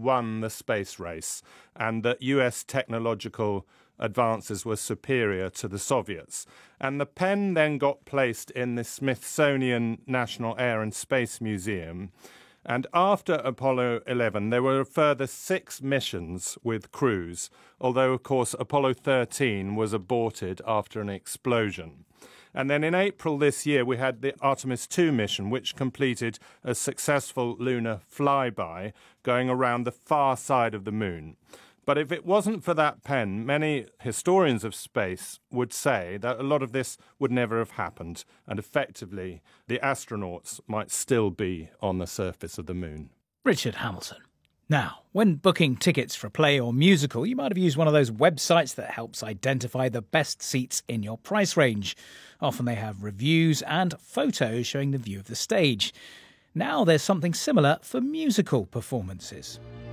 won the space race and that US technological advances were superior to the Soviets. And the pen then got placed in the Smithsonian National Air and Space Museum. And after Apollo 11, there were a further 6 missions with crews, although, of course, Apollo 13 was aborted after an explosion. And then in April this year, we had the Artemis 2 mission, which completed a successful lunar flyby going around the far side of the moon. But if it wasn't for that pen, many historians of space would say that a lot of this would never have happened, and effectively the astronauts might still be on the surface of the moon. Richard Hamilton. Now, when booking tickets for a play or musical, you might have used one of those websites that helps identify the best seats in your price range. Often they have reviews and photos showing the view of the stage. Now there's something similar for musical performances.